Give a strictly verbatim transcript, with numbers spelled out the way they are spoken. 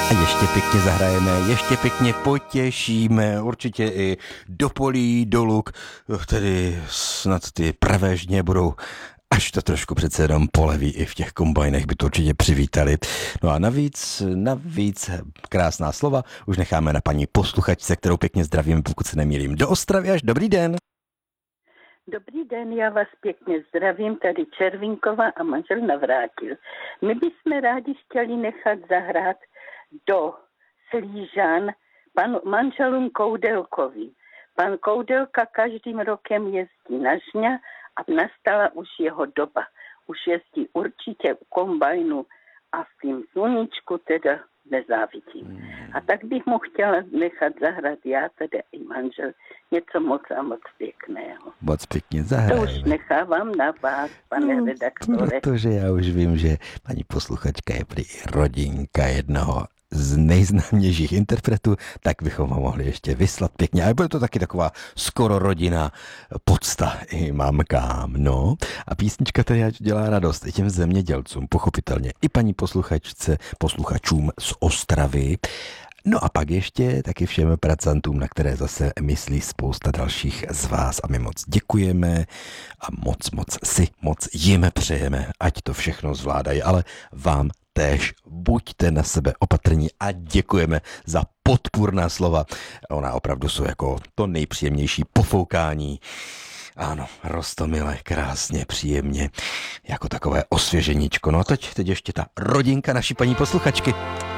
A ještě pěkně zahrajeme, ještě pěkně potěšíme, určitě i do polí, do luk, tedy snad ty pravé žně budou, až to trošku přece jenom poleví, i v těch kombajnech by to určitě přivítali. No a navíc, navíc krásná slova už necháme na paní posluchačce, kterou pěkně zdravím, pokud se nemýlím. Do Ostravy až, dobrý den. Dobrý den, já vás pěkně zdravím, tady Červinková a manžel Navrátil. My bychom rádi chtěli nechat zahrát do Slížan panu manželům Koudelkovi. Pan Koudelka každým rokem jezdí na žňa a nastala už jeho doba. Už jezdí určitě u kombajnu a v tím sluníčku teda nezávidím. A tak bych mu chtěla nechat zahrát já, teda i manžel, něco moc a moc pěkného. Moc pěkně zahrajeme. To už nechávám na vás, pane no, redaktore. Protože já už vím, že paní posluchačka je prý rodinka jednoho z nejznámějších interpretů, tak bychom ho mohli ještě vyslat pěkně. Ale bude to taky taková skoro rodina podsta i mamkám, no. A písnička tady dělá radost i těm zemědělcům, pochopitelně, i paní posluchačce, posluchačům z Ostravy. No a pak ještě taky všem pracantům, na které zase myslí spousta dalších z vás. A my moc děkujeme a moc, moc si, moc jim přejeme, ať to všechno zvládají, ale vám též buďte na sebe opatrní a děkujeme za podpůrná slova. Ona opravdu jsou jako to nejpříjemnější pofoukání. Ano, roztomile, krásně, příjemně, jako takové osvěženíčko. No a teď, teď ještě ta rodinka naší paní posluchačky.